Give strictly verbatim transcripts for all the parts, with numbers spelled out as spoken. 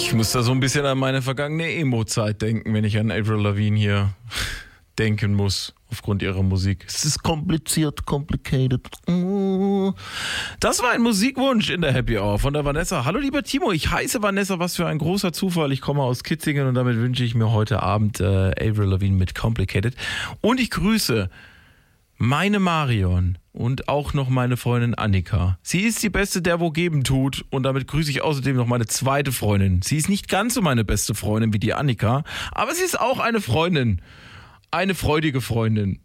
Ich muss da so ein bisschen an meine vergangene Emo-Zeit denken, wenn ich an Avril Lavigne hier denken muss, aufgrund ihrer Musik. Es ist kompliziert, complicated. Das war ein Musikwunsch in der Happy Hour von der Vanessa. Hallo lieber Timo, ich heiße Vanessa, was für ein großer Zufall. Ich komme aus Kitzingen und damit wünsche ich mir heute Abend äh, Avril Lavigne mit Complicated. Und ich grüße meine Marion und auch noch meine Freundin Annika. Sie ist die Beste, der wo geben tut. Und damit grüße ich außerdem noch meine zweite Freundin. Sie ist nicht ganz so meine beste Freundin wie die Annika, aber sie ist auch eine Freundin. Eine freudige Freundin.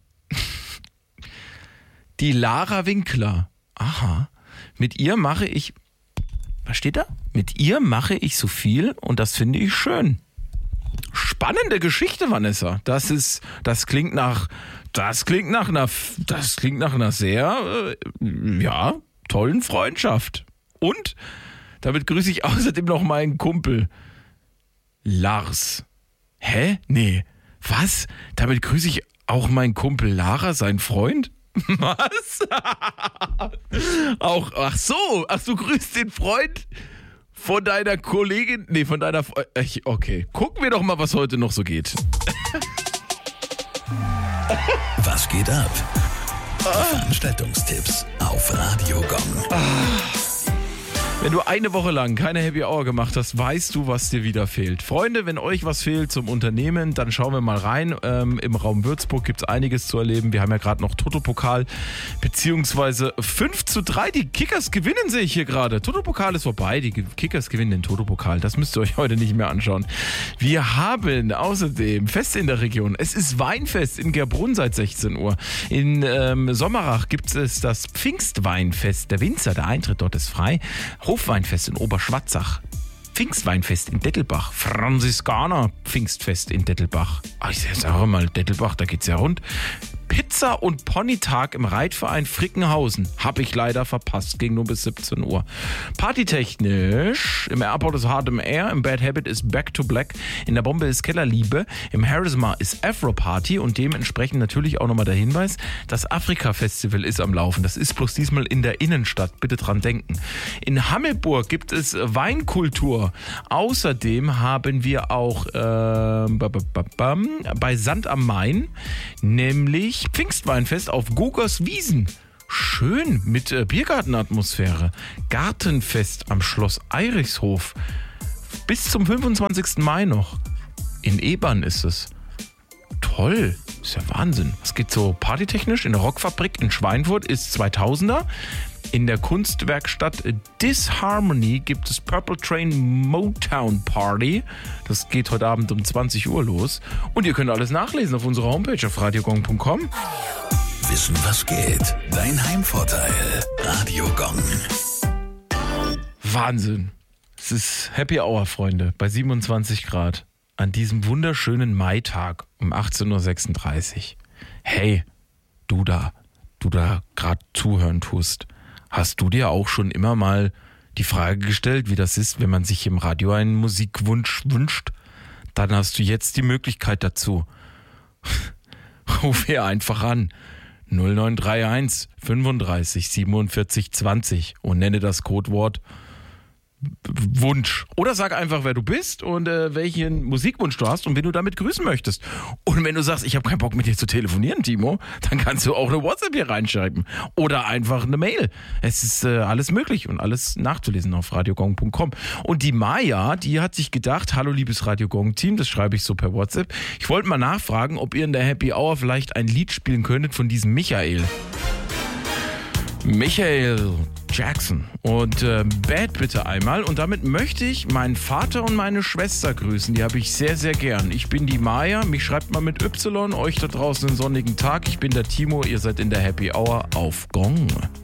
Die Lara Winkler. Aha. Mit ihr mache ich... Was steht da? Mit ihr mache ich so viel und das finde ich schön. Spannende Geschichte, Vanessa. Das ist... Das klingt nach... Das klingt nach einer... Das klingt nach einer sehr... Äh, ja, tollen Freundschaft. Und damit grüße ich außerdem noch meinen Kumpel. Lars. Hä? Nee. Was? Damit grüße ich auch meinen Kumpel Lara, seinen Freund? Was? Auch, ach so, ach du grüßt den Freund von deiner Kollegin, nee, von deiner, okay, gucken wir doch mal, was heute noch so geht. Was geht ab? Veranstaltungstipps auf Radio Gong. Wenn du eine Woche lang keine Happy Hour gemacht hast, weißt du, was dir wieder fehlt. Freunde, wenn euch was fehlt zum Unternehmen, dann schauen wir mal rein. Ähm, Im Raum Würzburg gibt es einiges zu erleben. Wir haben ja gerade noch Toto-Pokal, beziehungsweise fünf zu drei. Die Kickers gewinnen, sehe ich hier gerade. Toto-Pokal ist vorbei, die Kickers gewinnen den Toto-Pokal. Das müsst ihr euch heute nicht mehr anschauen. Wir haben außerdem Feste in der Region. Es ist Weinfest in Gerbrunn seit sechzehn Uhr. In ähm, Sommerach gibt es das Pfingstweinfest. Der Winzer, der Eintritt dort ist frei. Hofweinfest in Oberschwarzach, Pfingstweinfest in Dettelbach, Franziskaner Pfingstfest in Dettelbach. Ach, ich sage mal, Dettelbach, da geht's ja rund. Pizza- und Ponytag im Reitverein Frickenhausen. Hab ich leider verpasst, ging nur bis siebzehn Uhr. Partytechnisch, im Airport ist Hard im Air, im Bad Habit ist Back to Black, in der Bombe ist Kellerliebe, im Charisma ist Afro Party und dementsprechend natürlich auch nochmal der Hinweis, das Afrika-Festival ist am Laufen. Das ist bloß diesmal in der Innenstadt, bitte dran denken. In Hammelburg gibt es Weinkultur. Außerdem haben wir auch äh, bei Sand am Main, nämlich Pfingstweinfest auf Gogers Wiesen. Schön mit äh, Biergartenatmosphäre. Gartenfest am Schloss Eirichshof. Bis zum fünfundzwanzigsten Mai noch. In Ebern ist es. Toll. Ist ja Wahnsinn. Es geht so partytechnisch. In der Rockfabrik in Schweinfurt ist zweitausender. In der Kunstwerkstatt Disharmony gibt es Purple Train Motown Party. Das geht heute Abend um zwanzig Uhr los. Und ihr könnt alles nachlesen auf unserer Homepage auf radiogong punkt com. Wissen, was geht. Dein Heimvorteil. Radio Gong. Wahnsinn. Es ist Happy Hour, Freunde, bei siebenundzwanzig Grad. An diesem wunderschönen Maitag um achtzehn Uhr sechsunddreißig. Hey, du da, du da gerade zuhören tust. Hast du dir auch schon immer mal die Frage gestellt, wie das ist, wenn man sich im Radio einen Musikwunsch wünscht? Dann hast du jetzt die Möglichkeit dazu. Ruf hier einfach an. null neun drei eins fünfunddreißig siebenundvierzig zwanzig und nenne das Codewort Wunsch. Oder sag einfach, wer du bist und äh, welchen Musikwunsch du hast und wen du damit grüßen möchtest. Und wenn du sagst, ich habe keinen Bock mit dir zu telefonieren, Timo, dann kannst du auch eine WhatsApp hier reinschreiben. Oder einfach eine Mail. Es ist äh, alles möglich und alles nachzulesen auf radiogong punkt com. Und die Maja, die hat sich gedacht, hallo liebes Radio Gong Team, das schreibe ich so per WhatsApp. Ich wollte mal nachfragen, ob ihr in der Happy Hour vielleicht ein Lied spielen könntet von diesem Michael. Michael Jackson und äh, Bad bitte einmal und damit möchte ich meinen Vater und meine Schwester grüßen, die habe ich sehr, sehr gern. Ich bin die Maya, mich schreibt mal mit Y, euch da draußen einen sonnigen Tag, ich bin der Timo, ihr seid in der Happy Hour auf Gong.